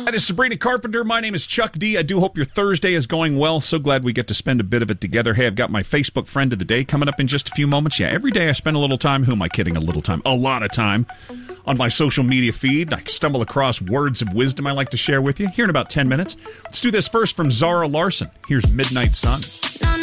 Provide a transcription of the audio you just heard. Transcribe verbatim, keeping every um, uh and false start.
That is Sabrina Carpenter. My name is Chuck D. I do hope your Thursday is going well. So glad we get to spend a bit of it together. Hey, I've got my Facebook friend of the day coming up in just a few moments. Yeah, every day I spend a little time. Who am I kidding? A little time. A lot of time on my social media feed. I stumble across words of wisdom I like to share with you here in about ten minutes. Let's do this first from Zara Larson. Here's Midnight Sun.